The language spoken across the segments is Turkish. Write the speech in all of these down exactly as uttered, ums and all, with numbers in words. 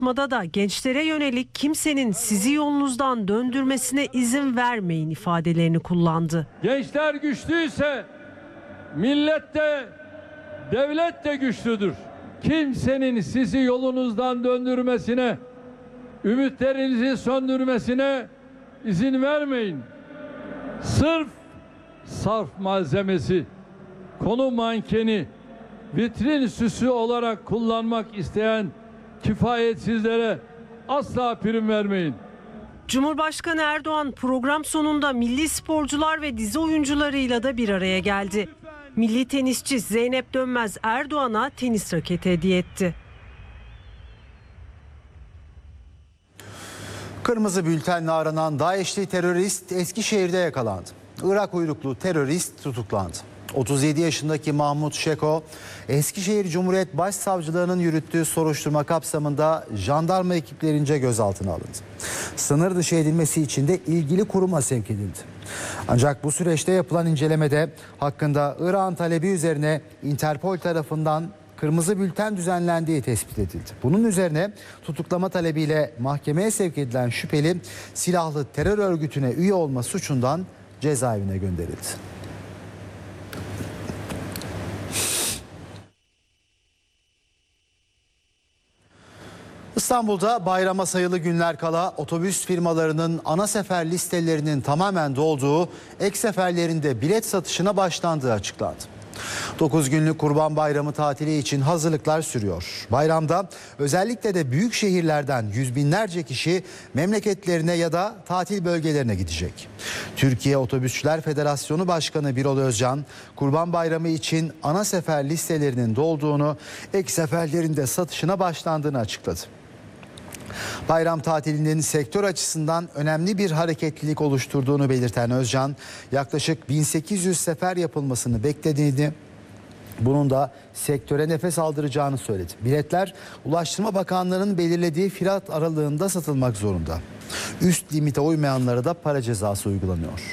Hatırlatmada da gençlere yönelik kimsenin sizi yolunuzdan döndürmesine izin vermeyin ifadelerini kullandı. Gençler güçlüyse millet de devlet de güçlüdür. Kimsenin sizi yolunuzdan döndürmesine, ümitlerinizi söndürmesine izin vermeyin. Sırf sarf malzemesi, konu mankeni, vitrin süsü olarak kullanmak isteyen kifayetsizlere asla prim vermeyin. Cumhurbaşkanı Erdoğan program sonunda milli sporcular ve dizi oyuncularıyla da bir araya geldi. Milli tenisçi Zeynep Dönmez Erdoğan'a tenis raketi hediye etti. Kırmızı bültenle aranan DAEŞ'li terörist Eskişehir'de yakalandı. Irak uyruklu terörist tutuklandı. otuz yedi yaşındaki Mahmut Şeko, Eskişehir Cumhuriyet Başsavcılığı'nın yürüttüğü soruşturma kapsamında jandarma ekiplerince gözaltına alındı. Sınır dışı edilmesi için de ilgili kuruma sevk edildi. Ancak bu süreçte yapılan incelemede hakkında Irak'ın talebi üzerine Interpol tarafından kırmızı bülten düzenlendiği tespit edildi. Bunun üzerine tutuklama talebiyle mahkemeye sevk edilen şüpheli silahlı terör örgütüne üye olma suçundan cezaevine gönderildi. İstanbul'da bayrama sayılı günler kala otobüs firmalarının ana sefer listelerinin tamamen dolduğu, ek seferlerinde bilet satışına başlandığı açıklandı. dokuz günlük Kurban Bayramı tatili için hazırlıklar sürüyor. Bayramda özellikle de büyük şehirlerden yüz binlerce kişi memleketlerine ya da tatil bölgelerine gidecek. Türkiye Otobüsçüler Federasyonu Başkanı Birol Özcan, Kurban Bayramı için ana sefer listelerinin dolduğunu, ek seferlerinde satışına başlandığını açıkladı. Bayram tatilinin sektör açısından önemli bir hareketlilik oluşturduğunu belirten Özcan, yaklaşık bin sekiz yüz sefer yapılmasını beklediğini, bunun da sektöre nefes aldıracağını söyledi. Biletler Ulaştırma Bakanlığı'nın belirlediği fiyat aralığında satılmak zorunda. Üst limite uymayanlara da para cezası uygulanıyor.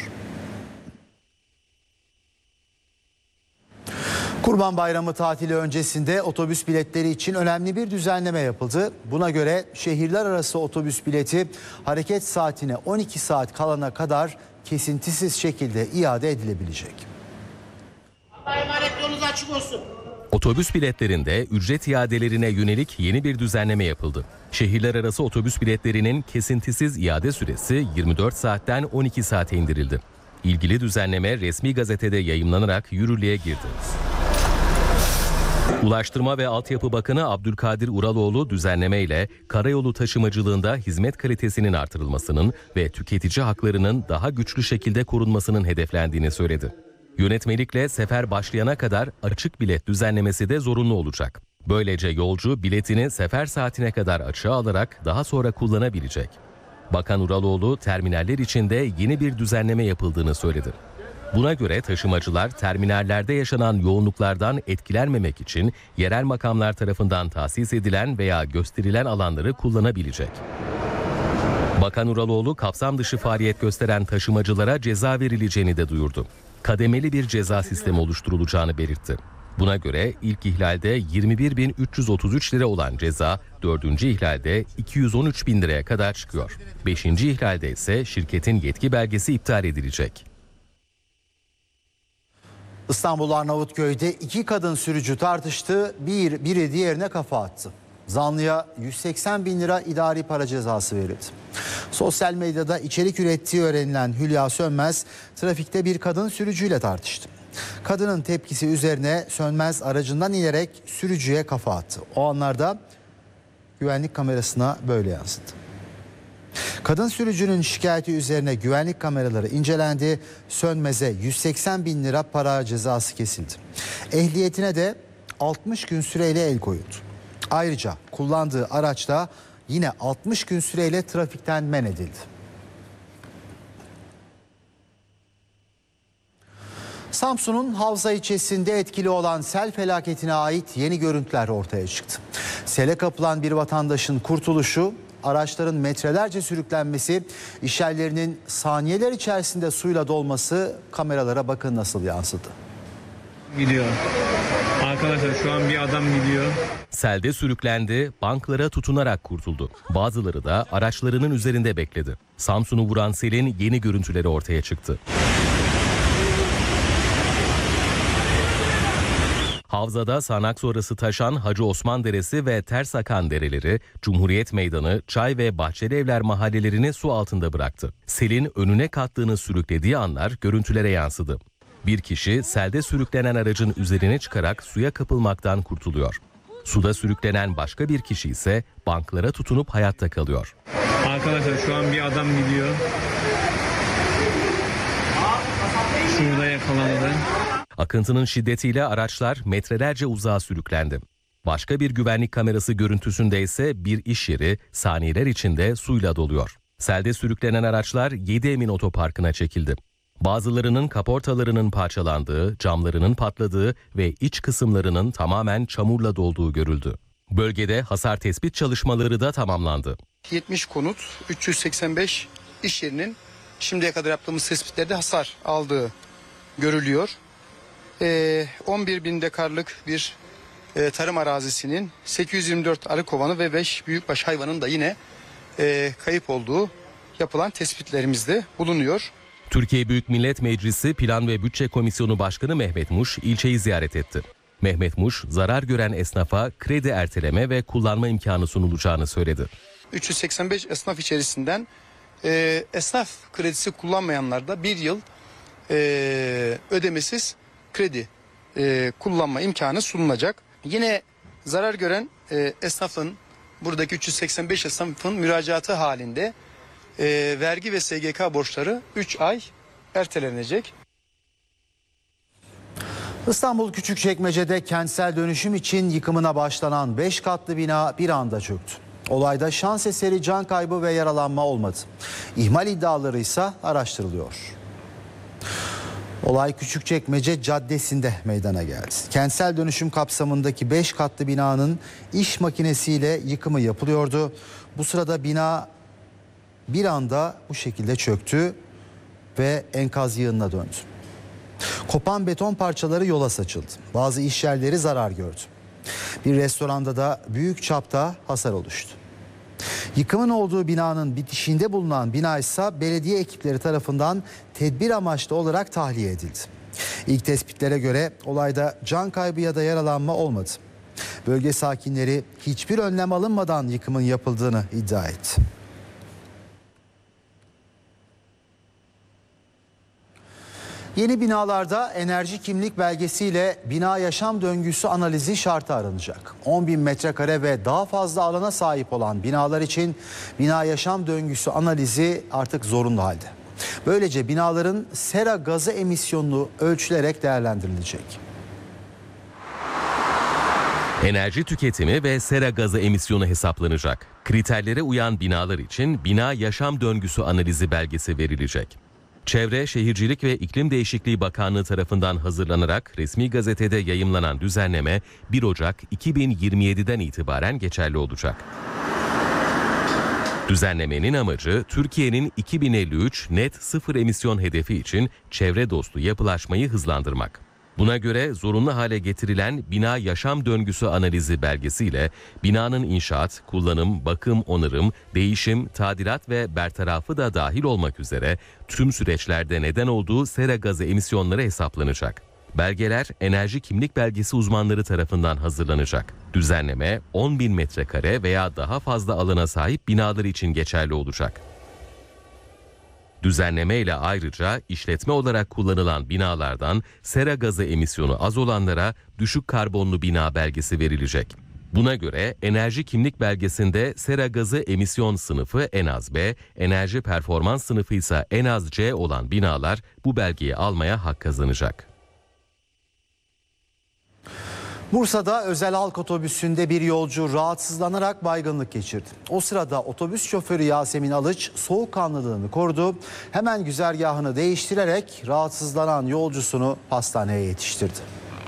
Kurban Bayramı tatili öncesinde otobüs biletleri için önemli bir düzenleme yapıldı. Buna göre şehirler arası otobüs bileti hareket saatine on iki saat kalana kadar kesintisiz şekilde iade edilebilecek. Allah'a emanet, yolunuz açık olsun. Otobüs biletlerinde ücret iadelerine yönelik yeni bir düzenleme yapıldı. Şehirler arası otobüs biletlerinin kesintisiz iade süresi yirmi dört saatten on iki saate indirildi. İlgili düzenleme resmi gazetede yayımlanarak yürürlüğe girdi. Ulaştırma ve Altyapı Bakanı Abdülkadir Uraloğlu düzenlemeyle karayolu taşımacılığında hizmet kalitesinin artırılmasının ve tüketici haklarının daha güçlü şekilde korunmasının hedeflendiğini söyledi. Yönetmelikle sefer başlayana kadar açık bilet düzenlemesi de zorunlu olacak. Böylece yolcu biletini sefer saatine kadar açığa alarak daha sonra kullanabilecek. Bakan Uraloğlu terminaller için de yeni bir düzenleme yapıldığını söyledi. Buna göre taşımacılar terminallerde yaşanan yoğunluklardan etkilenmemek için yerel makamlar tarafından tahsis edilen veya gösterilen alanları kullanabilecek. Bakan Uraloğlu kapsam dışı faaliyet gösteren taşımacılara ceza verileceğini de duyurdu. Kademeli bir ceza sistemi oluşturulacağını belirtti. Buna göre ilk ihlalde yirmi bir bin üç yüz otuz üç lira olan ceza dördüncü ihlalde iki yüz on üç bin liraya kadar çıkıyor. beşinci ihlalde ise şirketin yetki belgesi iptal edilecek. İstanbul Arnavutköy'de iki kadın sürücü tartıştı, bir, biri diğerine kafa attı. Zanlıya yüz seksen bin lira idari para cezası verildi. Sosyal medyada içerik ürettiği öğrenilen Hülya Sönmez, trafikte bir kadın sürücüyle tartıştı. Kadının tepkisi üzerine Sönmez aracından inerek sürücüye kafa attı. O anlarda güvenlik kamerasına böyle yansıdı. Kadın sürücünün şikayeti üzerine güvenlik kameraları incelendi. Sönmez'e yüz seksen bin lira para cezası kesildi. Ehliyetine de altmış gün süreyle el koyuldu. Ayrıca kullandığı araçta yine altmış gün süreyle trafikten men edildi. Samsun'un Havza ilçesinde etkili olan sel felaketine ait yeni görüntüler ortaya çıktı. Sele kapılan bir vatandaşın kurtuluşu, araçların metrelerce sürüklenmesi, işyerlerinin saniyeler içerisinde suyla dolması kameralara bakın nasıl yansıdı. Gidiyor. Arkadaşlar şu an bir adam gidiyor. Selde sürüklendi, banklara tutunarak kurtuldu. Bazıları da araçlarının üzerinde bekledi. Samsun'u vuran selin yeni görüntüleri ortaya çıktı. Havzada sağanak sonrası taşan Hacı Osman Deresi ve Ters Akan dereleri, Cumhuriyet Meydanı, Çay ve Bahçeli Evler mahallelerini su altında bıraktı. Selin önüne kattığını sürüklediği anlar görüntülere yansıdı. Bir kişi selde sürüklenen aracın üzerine çıkarak suya kapılmaktan kurtuluyor. Suda sürüklenen başka bir kişi ise banklara tutunup hayatta kalıyor. Arkadaşlar şu an bir adam gidiyor. Şurada yakalandı. Akıntının şiddetiyle araçlar metrelerce uzağa sürüklendi. Başka bir güvenlik kamerası görüntüsünde ise bir iş yeri saniyeler içinde suyla doluyor. Selde sürüklenen araçlar Yedi Emin Otoparkı'na çekildi. Bazılarının kaportalarının parçalandığı, camlarının patladığı ve iç kısımlarının tamamen çamurla dolduğu görüldü. Bölgede hasar tespit çalışmaları da tamamlandı. yetmiş konut, üç yüz seksen beş iş yerinin şimdiye kadar yaptığımız tespitlerde hasar aldığı görülüyor. Ee, on bir bin dekarlık bir e, tarım arazisinin sekiz yüz yirmi dört arı kovanı ve beş büyükbaş hayvanın da yine e, kayıp olduğu yapılan tespitlerimizde bulunuyor. Türkiye Büyük Millet Meclisi Plan ve Bütçe Komisyonu Başkanı Mehmet Muş ilçeyi ziyaret etti. Mehmet Muş, zarar gören esnafa kredi erteleme ve kullanma imkanı sunulacağını söyledi. üç yüz seksen beş esnaf içerisinden e, esnaf kredisi kullanmayanlar da bir yıl e, ödemesiz kredi e, kullanma imkanı sunulacak. Yine zarar gören e, esnafın, buradaki üç yüz seksen beş esnafın müracaatı halinde e, vergi ve S G K borçları üç ay ertelenecek. İstanbul Küçükçekmece'de kentsel dönüşüm için yıkımına başlanan beş katlı bina bir anda çöktü. Olayda şans eseri can kaybı ve yaralanma olmadı. İhmal iddiaları ise araştırılıyor. Olay Küçükçekmece Caddesi'nde meydana geldi. Kentsel dönüşüm kapsamındaki beş katlı binanın iş makinesiyle yıkımı yapılıyordu. Bu sırada bina bir anda bu şekilde çöktü ve enkaz yığınına döndü. Kopan beton parçaları yola saçıldı. Bazı iş yerleri zarar gördü. Bir restoranda da büyük çapta hasar oluştu. Yıkımın olduğu binanın bitişinde bulunan bina ise belediye ekipleri tarafından tedbir amaçlı olarak tahliye edildi. İlk tespitlere göre olayda can kaybı ya da yaralanma olmadı. Bölge sakinleri hiçbir önlem alınmadan yıkımın yapıldığını iddia etti. Yeni binalarda enerji kimlik belgesiyle bina yaşam döngüsü analizi şartı aranacak. on bin metrekare ve daha fazla alana sahip olan binalar için bina yaşam döngüsü analizi artık zorunlu halde. Böylece binaların sera gazı emisyonunu ölçülerek değerlendirilecek. Enerji tüketimi ve sera gazı emisyonu hesaplanacak. Kriterlere uyan binalar için bina yaşam döngüsü analizi belgesi verilecek. Çevre, Şehircilik ve İklim Değişikliği Bakanlığı tarafından hazırlanarak resmi gazetede yayımlanan düzenleme bir Ocak iki bin yirmi yedi'den itibaren geçerli olacak. Düzenlemenin amacı Türkiye'nin iki bin elli üç net sıfır emisyon hedefi için çevre dostu yapılaşmayı hızlandırmak. Buna göre zorunlu hale getirilen bina yaşam döngüsü analizi belgesiyle binanın inşaat, kullanım, bakım, onarım, değişim, tadilat ve bertarafı da dahil olmak üzere tüm süreçlerde neden olduğu sera gazı emisyonları hesaplanacak. Belgeler enerji kimlik belgesi uzmanları tarafından hazırlanacak. Düzenleme on bin metrekare veya daha fazla alana sahip binalar için geçerli olacak. Düzenleme ile ayrıca işletme olarak kullanılan binalardan sera gazı emisyonu az olanlara düşük karbonlu bina belgesi verilecek. Buna göre enerji kimlik belgesinde sera gazı emisyon sınıfı en az B, enerji performans sınıfı ise en az C olan binalar bu belgeyi almaya hak kazanacak. Bursa'da özel halk otobüsünde bir yolcu rahatsızlanarak baygınlık geçirdi. O sırada otobüs şoförü Yasemin Alıç soğukkanlılığını korudu. Hemen güzergahını değiştirerek rahatsızlanan yolcusunu hastaneye yetiştirdi.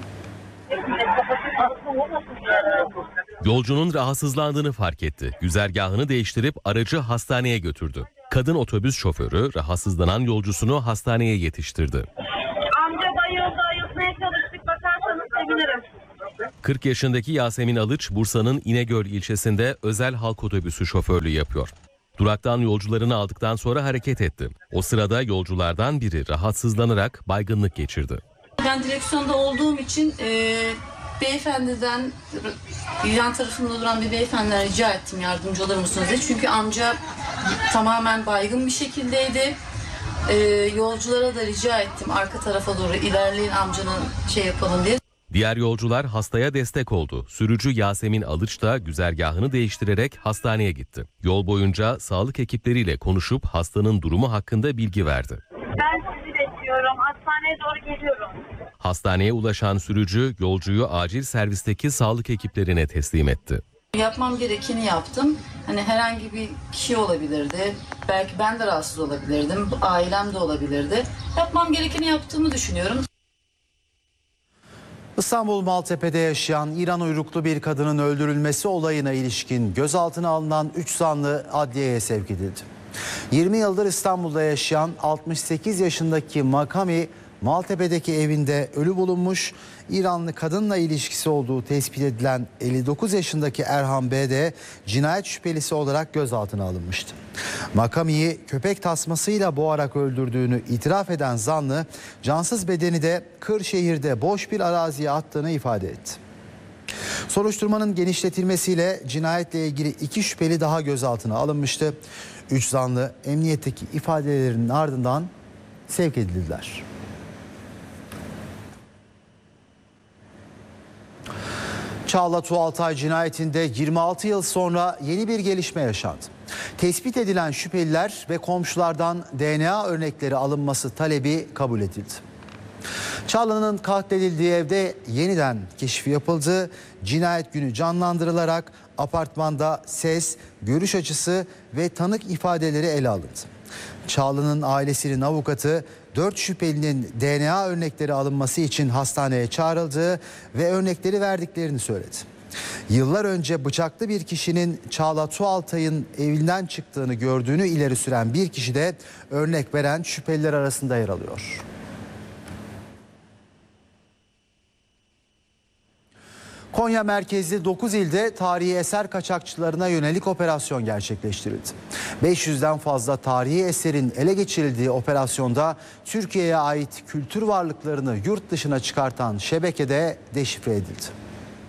Yolcunun rahatsızlandığını fark etti. Güzergahını değiştirip aracı hastaneye götürdü. Kadın otobüs şoförü rahatsızlanan yolcusunu hastaneye yetiştirdi. Amca bayıldı, ayıltmaya çalıştık, bakarsanız sevinirim. kırk yaşındaki Yasemin Alıç, Bursa'nın İnegöl ilçesinde özel halk otobüsü şoförlüğü yapıyor. Duraktan yolcularını aldıktan sonra hareket etti. O sırada yolculardan biri rahatsızlanarak baygınlık geçirdi. Ben direksiyonda olduğum için e, beyefendiden, yan tarafında duran bir beyefendiden rica ettim yardımcı olur musunuz diye. Çünkü amca tamamen baygın bir şekildeydi. E, yolculara da rica ettim arka tarafa doğru ilerleyin amcanın şey yapalım diye. Diğer yolcular hastaya destek oldu. Sürücü Yasemin Alıç da güzergahını değiştirerek hastaneye gitti. Yol boyunca sağlık ekipleriyle konuşup hastanın durumu hakkında bilgi verdi. Ben sizi bekliyorum. Hastaneye doğru geliyorum. Hastaneye ulaşan sürücü yolcuyu acil servisteki sağlık ekiplerine teslim etti. Yapmam gerekeni yaptım. Hani herhangi bir kişi olabilirdi. Belki ben de rahatsız olabilirdim. Ailem de olabilirdi. Yapmam gerekeni yaptığımı düşünüyorum. İstanbul Maltepe'de yaşayan İran uyruklu bir kadının öldürülmesi olayına ilişkin gözaltına alınan üç zanlı adliyeye sevk edildi. yirmi yıldır İstanbul'da yaşayan altmış sekiz yaşındaki Makami, Maltepe'deki evinde ölü bulunmuş. İranlı kadınla ilişkisi olduğu tespit edilen elli dokuz yaşındaki Erhan B de cinayet şüphelisi olarak gözaltına alınmıştı. Makami'yi köpek tasmasıyla boğarak öldürdüğünü itiraf eden zanlı, cansız bedeni de Kırşehir'de boş bir araziye attığını ifade etti. Soruşturmanın genişletilmesiyle cinayetle ilgili iki şüpheli daha gözaltına alınmıştı. Üç zanlı emniyetteki ifadelerinin ardından sevk edildiler. Çağla Tuğaltay cinayetinde yirmi altı yıl sonra yeni bir gelişme yaşandı. Tespit edilen şüpheliler ve komşulardan D N A örnekleri alınması talebi kabul edildi. Çağla'nın katledildiği evde yeniden keşfi yapıldı. Cinayet günü canlandırılarak apartmanda ses, görüş açısı ve tanık ifadeleri ele alındı. Çağla'nın ailesinin avukatı dört şüphelinin D N A örnekleri alınması için hastaneye çağrıldığı ve örnekleri verdiklerini söyledi. Yıllar önce bıçaklı bir kişinin Çağla Tuğaltay'ın evinden çıktığını gördüğünü ileri süren bir kişi de örnek veren şüpheliler arasında yer alıyor. Konya merkezli dokuz ilde tarihi eser kaçakçılarına yönelik operasyon gerçekleştirildi. beş yüzden fazla tarihi eserin ele geçirildiği operasyonda Türkiye'ye ait kültür varlıklarını yurt dışına çıkartan şebekede deşifre edildi.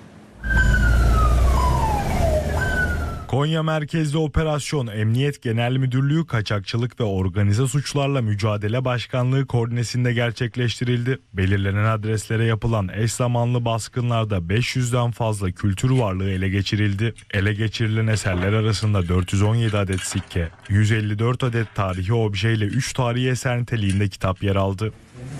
Konya merkezli operasyon Emniyet Genel Müdürlüğü Kaçakçılık ve Organize Suçlarla Mücadele Başkanlığı koordinesinde gerçekleştirildi. Belirlenen adreslere yapılan eş zamanlı baskınlarda beş yüzden fazla kültür varlığı ele geçirildi. Ele geçirilen eserler arasında dört yüz on yedi adet sikke, yüz elli dört adet tarihi obje ile üç tarihi eser niteliğinde kitap yer aldı.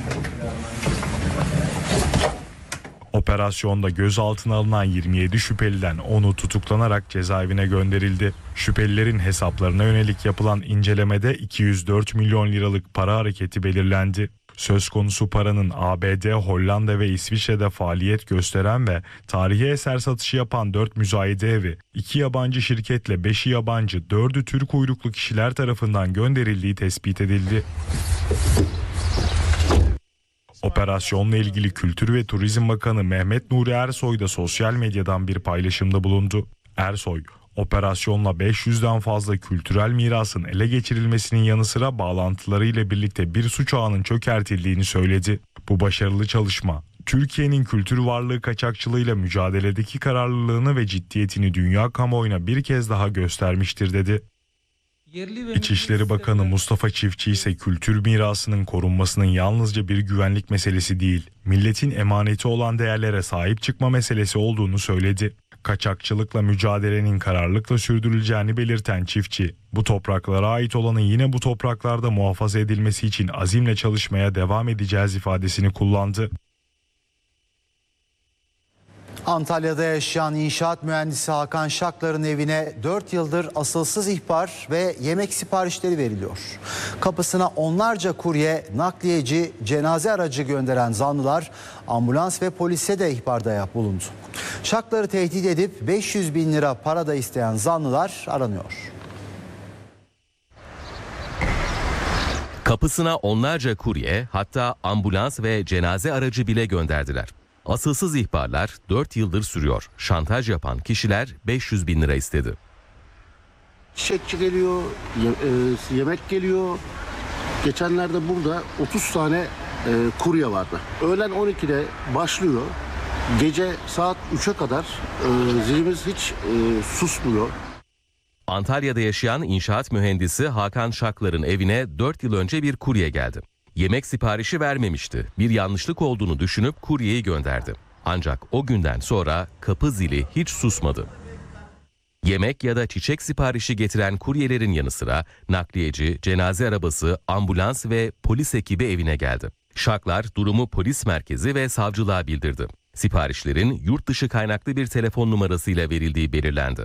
Operasyonda gözaltına alınan yirmi yedi şüpheliden onu tutuklanarak cezaevine gönderildi. Şüphelilerin hesaplarına yönelik yapılan incelemede iki yüz dört milyon liralık para hareketi belirlendi. Söz konusu paranın A B D, Hollanda ve İsviçre'de faaliyet gösteren ve tarihi eser satışı yapan dört müzayede evi, iki yabancı şirketle beşi yabancı, dördü Türk uyruklu kişiler tarafından gönderildiği tespit edildi. Operasyonla ilgili Kültür ve Turizm Bakanı Mehmet Nuri Ersoy da sosyal medyadan bir paylaşımda bulundu. Ersoy, operasyonla beş yüzden fazla kültürel mirasın ele geçirilmesinin yanı sıra bağlantılarıyla birlikte bir suç ağının çökertildiğini söyledi. Bu başarılı çalışma, Türkiye'nin kültür varlığı kaçakçılığıyla mücadeledeki kararlılığını ve ciddiyetini dünya kamuoyuna bir kez daha göstermiştir dedi. İçişleri Bakanı Mustafa Çiftçi ise kültür mirasının korunmasının yalnızca bir güvenlik meselesi değil, milletin emaneti olan değerlere sahip çıkma meselesi olduğunu söyledi. Kaçakçılıkla mücadelenin kararlılıkla sürdürüleceğini belirten Çiftçi, bu topraklara ait olanın yine bu topraklarda muhafaza edilmesi için azimle çalışmaya devam edeceğiz ifadesini kullandı. Antalya'da yaşayan inşaat mühendisi Hakan Şaklar'ın evine dört yıldır asılsız ihbar ve yemek siparişleri veriliyor. Kapısına onlarca kurye, nakliyeci, cenaze aracı gönderen zanlılar ambulans ve polise de ihbarda bulundu. Şaklar'ı tehdit edip beş yüz bin lira para da isteyen zanlılar aranıyor. Kapısına onlarca kurye, hatta ambulans ve cenaze aracı bile gönderdiler. Asılsız ihbarlar dört yıldır sürüyor. Şantaj yapan kişiler beş yüz bin lira istedi. Çiçekçi geliyor, ye- e, yemek geliyor. Geçenlerde burada otuz tane e, kurye vardı. Öğlen on ikide başlıyor. Gece saat üçe kadar e, zilimiz hiç e, susmuyor. Antalya'da yaşayan inşaat mühendisi Hakan Şaklar'ın evine dört yıl önce bir kurye geldi. Yemek siparişi vermemişti. Bir yanlışlık olduğunu düşünüp kuryeyi gönderdi. Ancak o günden sonra kapı zili hiç susmadı. Yemek ya da çiçek siparişi getiren kuryelerin yanı sıra nakliyeci, cenaze arabası, ambulans ve polis ekibi evine geldi. Şaklar durumu polis merkezi ve savcılığa bildirdi. Siparişlerin yurt dışı kaynaklı bir telefon numarasıyla verildiği belirlendi.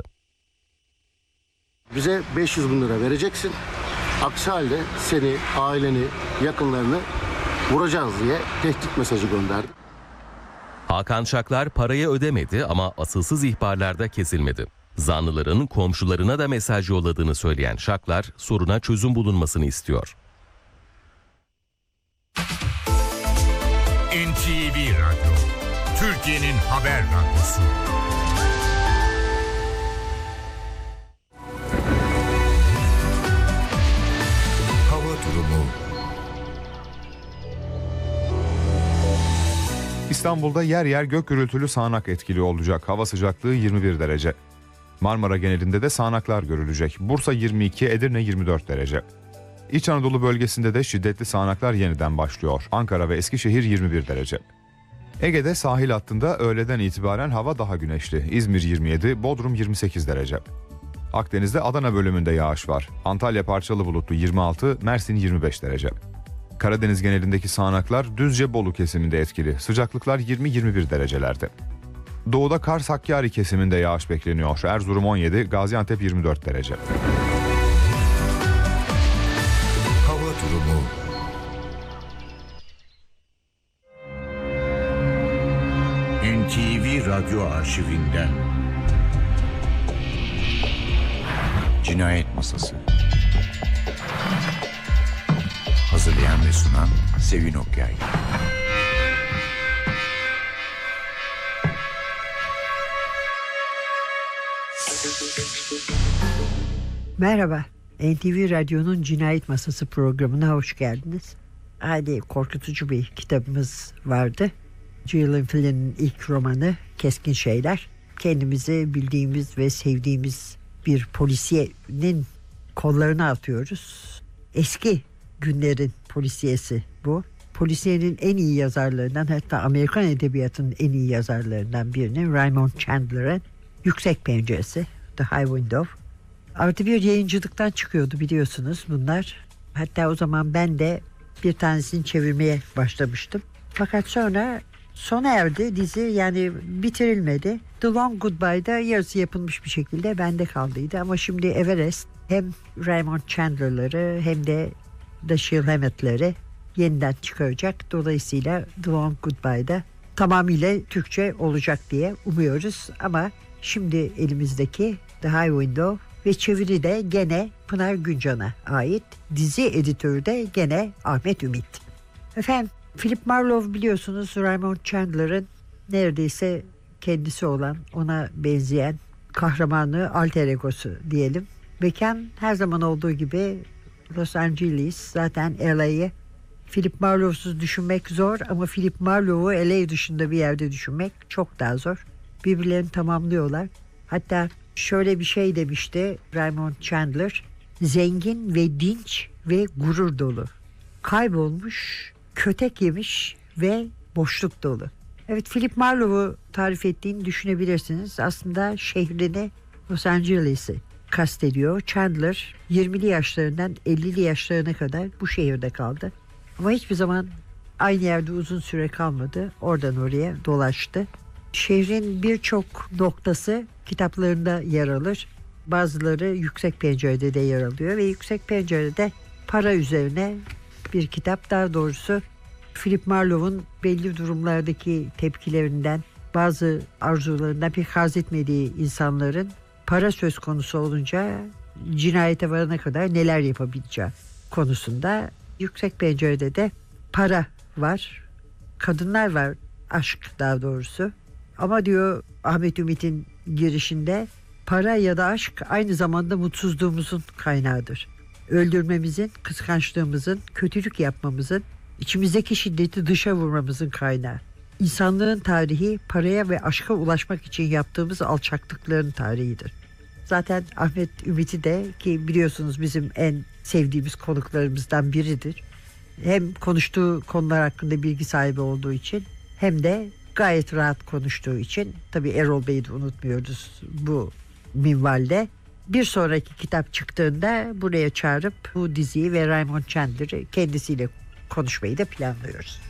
Bize beş yüz bin lira vereceksin. Aksi halde seni, aileni, yakınlarını vuracağız diye tehdit mesajı gönderdi. Hakan Şaklar parayı ödemedi ama asılsız ihbarlarda kesilmedi. Zanlıların komşularına da mesaj yolladığını söyleyen Şaklar soruna çözüm bulunmasını istiyor. N T V Radyo, Türkiye'nin haber radyosu. Hava durumu. İstanbul'da yer yer gök gürültülü sağanak etkili olacak. Hava sıcaklığı yirmi bir derece. Marmara genelinde de sağanaklar görülecek. Bursa yirmi iki, Edirne yirmi dört derece. İç Anadolu bölgesinde de şiddetli sağanaklar yeniden başlıyor. Ankara ve Eskişehir yirmi bir derece. Ege'de sahil hattında öğleden itibaren hava daha güneşli. İzmir yirmi yedi, Bodrum yirmi sekiz derece. Akdeniz'de Adana bölümünde yağış var. Antalya parçalı bulutlu yirmi altı, Mersin yirmi beş derece. Karadeniz genelindeki sağanaklar Düzce Bolu kesiminde etkili. Sıcaklıklar yirmi yirmi bir derecelerde. Doğuda Kars Hakkari kesiminde yağış bekleniyor. Erzurum on yedi, Gaziantep yirmi dört derece. Hava durumu. N T V Radyo arşivinden. Cinayet Masası. Hazırlayan ve sunan Sevin Okyay. Merhaba, N T V Radyo'nun Cinayet Masası programına hoş geldiniz. Hadi korkutucu bir kitabımız vardı. Gillian Flynn'in ilk romanı Keskin Şeyler. Kendimizi bildiğimiz ve sevdiğimiz bir polisiyenin kollarına atıyoruz. Eski günlerin polisiyesi bu. Polisiyenin en iyi yazarlarından, hatta Amerikan edebiyatının en iyi yazarlarından birinin Raymond Chandler'ın Yüksek Penceresi, The High Window. Artı bir yayıncılıktan çıkıyordu biliyorsunuz bunlar. Hatta o zaman ben de bir tanesini çevirmeye başlamıştım. Fakat sonra sona erdi dizi, yani bitirilmedi. The Long Goodbye'da yarısı yapılmış bir şekilde bende kaldıydı. Ama şimdi Everest hem Raymond Chandler'ları hem de Dashiell Hammett'leri yeniden çıkaracak. Dolayısıyla The Long Goodbye'da tamamıyla Türkçe olacak diye umuyoruz. Ama şimdi elimizdeki The High Window ve çeviri de gene Pınar Güncan'a ait. Dizi editörü de gene Ahmet Ümit. Efendim, Philip Marlowe biliyorsunuz Raymond Chandler'ın neredeyse kendisi olan, ona benzeyen kahramanı, alter egosu diyelim. Mekan her zaman olduğu gibi Los Angeles. Zaten L A'yı Philip Marlowe'suz düşünmek zor ama Philip Marlowe'u L A dışında bir yerde düşünmek çok daha zor. Birbirlerini tamamlıyorlar. Hatta şöyle bir şey demişti Raymond Chandler: zengin ve dinç ve gurur dolu. Kaybolmuş, kötek yemiş ve boşluk dolu. Evet, Philip Marlowe'u tarif ettiğini düşünebilirsiniz. Aslında şehrini, Los Angeles'i kastediyor. Chandler yirmili yaşlarından ellili yaşlarına kadar bu şehirde kaldı. Ama hiçbir zaman aynı yerde uzun süre kalmadı. Oradan oraya dolaştı. Şehrin birçok noktası kitaplarında yer alır. Bazıları Yüksek Pencere'de de yer alıyor ve Yüksek Pencere'de para üzerine bir kitap. Daha doğrusu Philip Marlowe'un belli durumlardaki tepkilerinden, bazı arzularından pek haz etmediği insanların para söz konusu olunca cinayete varana kadar neler yapabileceği konusunda. Yüksek Pencere'de de para var, kadınlar var aşk daha doğrusu. Ama diyor Ahmet Ümit'in girişinde, para ya da aşk aynı zamanda mutsuzluğumuzun kaynağıdır. Öldürmemizin, kıskançlığımızın, kötülük yapmamızın, içimizdeki şiddeti dışa vurmamızın kaynağı. İnsanlığın tarihi paraya ve aşka ulaşmak için yaptığımız alçaklıkların tarihidir. Zaten Ahmet Ümit'i de, ki biliyorsunuz bizim en sevdiğimiz konuklarımızdan biridir. Hem konuştuğu konular hakkında bilgi sahibi olduğu için hem de gayet rahat konuştuğu için, tabii Erol Bey'i de unutmuyoruz bu minvalde. Bir sonraki kitap çıktığında buraya çağırıp bu diziyi ve Raymond Chandler'ı kendisiyle konuşmayı da planlıyoruz.